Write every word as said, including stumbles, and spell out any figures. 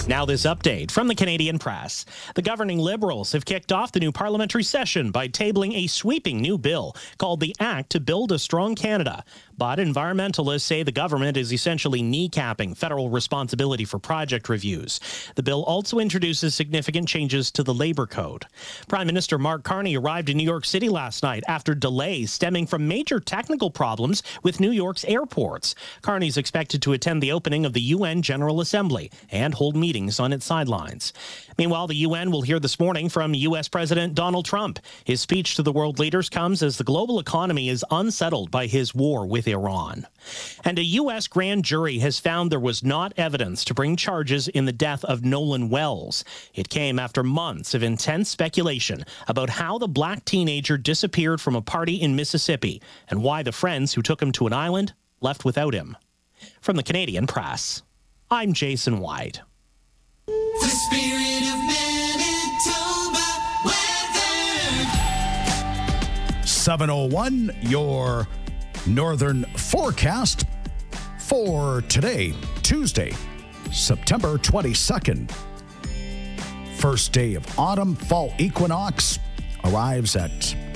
Now this update from the Canadian Press. The governing Liberals have kicked off the new parliamentary session by tabling a sweeping new bill called the Act to Build a Strong Canada. But environmentalists say the government is essentially kneecapping federal responsibility for project reviews. The bill also introduces significant changes to the Labour Code. Prime Minister Mark Carney arrived in New York City last night after delays stemming from major technical problems with New York's airports. Carney is expected to attend the opening of the U N General Assembly and hold meetings on its sidelines. Meanwhile, the U N will hear this morning from U S President Donald Trump. His speech to the world leaders comes as the global economy is unsettled by his war with Iran. And a U S grand jury has found there was not evidence to bring charges in the death of Nolan Wells. It came after months of intense speculation about how the black teenager disappeared from a party in Mississippi and why the friends who took him to an island left without him. From the Canadian Press, I'm Jason White. The spirit of Manitoba weather. seven oh one, your northern forecast for today, Tuesday, September twenty-second. First day of autumn, fall equinox arrives at